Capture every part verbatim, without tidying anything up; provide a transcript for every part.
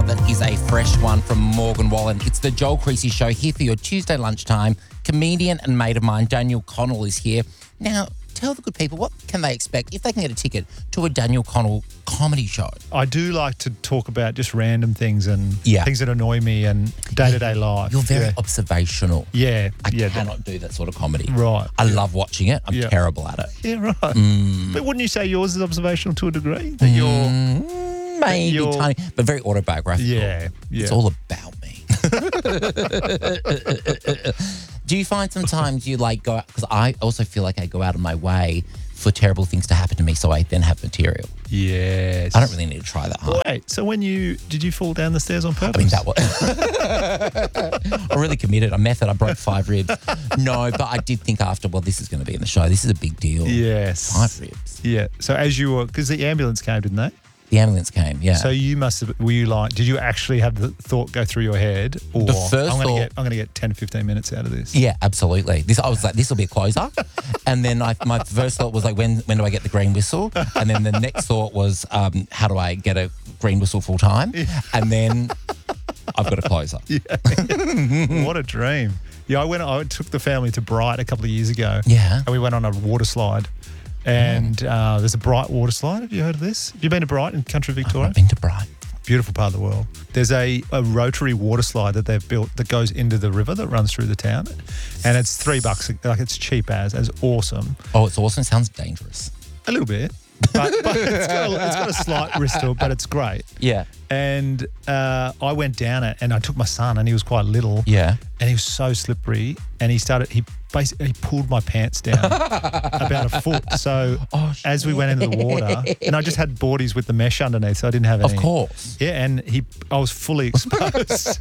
that is a fresh one from Morgan Wallen. It's the Joel Creasy Show here for your Tuesday lunchtime. Comedian and mate of mine, Daniel Connell, is here. Now, tell the good people, what can they expect if they can get a ticket to a Daniel Connell comedy show? I do like to talk about just random things and Yeah. things that annoy me and day-to-day life. You're very yeah. observational. Yeah. I yeah, cannot do that sort of comedy. Right. I love watching it. I'm Yeah. terrible at it. Yeah, right. Mm. But wouldn't you say yours is observational to a degree? That you're... Mm, maybe you're- tiny, but very autobiographical. Yeah, yeah. It's all about me. Do you find sometimes you like go out, because I also feel like I go out of my way for terrible things to happen to me, so I then have material. Yes. I don't really need to try that hard. Wait, so when you, did you fall down the stairs on purpose? I mean, that was... I'm really committed. I'm method. I broke five ribs. No, but I did think after, well, this is going to be in the show. This is a big deal. Yes. Five ribs. Yeah. So as you were, because the ambulance came, didn't they? The ambulance came, yeah. So you must have, were you like, did you actually have the thought go through your head? Or The first I'm gonna thought- get, I'm going to get ten, fifteen minutes out of this. Yeah, absolutely. This I was like, this will be a closer. And then I, my first thought was like, when when do I get the green whistle? And then the next thought was, um, how do I get a green whistle full time? And then I've got a closer. What a dream. Yeah, I went, I took the family to Bright a couple of years ago. Yeah. And we went on a water slide. And uh, there's a Bright water slide. Have you heard of this? Have you been to Bright in country Victoria? I've been to Bright. Beautiful part of the world. There's a, a rotary water slide that they've built that goes into the river that runs through the town. And it's three bucks. Like, it's cheap as. It's awesome. Oh, it's awesome. Sounds dangerous. A little bit. But, but it's, got a, it's got a slight risk to it, but it's great. Yeah. And uh, I went down it and I took my son and he was quite little. Yeah. And he was so slippery and he started, he basically he pulled my pants down about a foot. So Oh, as we went into the water, and I just had boardies with the mesh underneath, so I didn't have any. Of course. Yeah, and he, I was fully exposed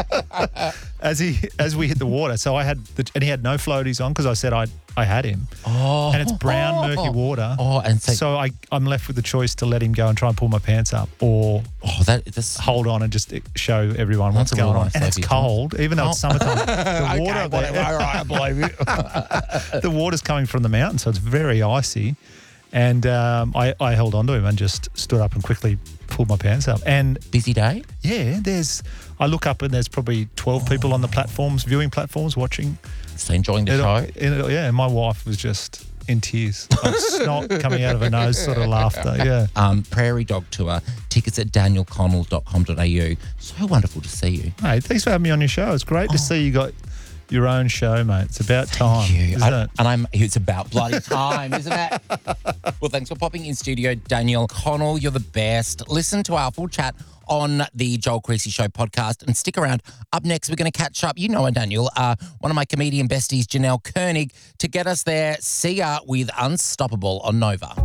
as he, as we hit the water. So I had, the, and he had no floaties on because I said I, I had him. Oh. And it's brown, murky water. Oh, and so, So I, I'm left with the choice to let him go and try and pull my pants up, or oh, that this. hold on and just show everyone That's what's a real going on. nice And it's safety cold, even though Oh. it's summertime. The water, Okay, there- whatever. All right, I believe you. the water's coming from the mountain, so it's very icy. And um, I, I held on to him and just stood up and quickly pulled my pants up. And Busy day. yeah, there's, I look up and there's probably twelve people on the platforms, viewing platforms, watching. So enjoying the It- show. it- yeah, and my wife was just in tears, like snot coming out of her nose, sort of laughter. Yeah. Um, Prairie Dog Tour, tickets at daniel connell dot com dot a u. So wonderful to see you. Hey, thanks for having me on your show. It's great to see you got your own show, mate. It's about time, Thank you. isn't I- it? And I'm. It's about bloody time, isn't it? Well, thanks for popping in studio, Daniel Connell. You're the best. Listen to our full chat on the Joel Creasy Show podcast and stick around. Up next, we're going to catch up. You know, Daniel, uh, one of my comedian besties, Janelle Koenig, to get us there. See ya with Unstoppable on Nova.